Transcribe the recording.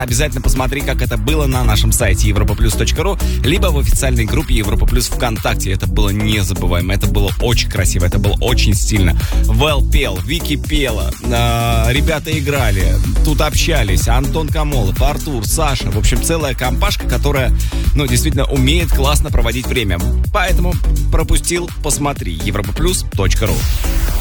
Обязательно посмотри, как это было на нашем сайте europaplus.ru, либо в официальной группе Европа Плюс ВКонтакте. Это было незабываемо, это было очень красиво, это было очень стильно. Вэл пел, Вики пела, ребята играли, тут общались, Антон Камолов, Артур, Саша. В общем, целая компашка, которая, действительно умеет классно проводить время. Поэтому пропустил, посмотри, europaplus.ru.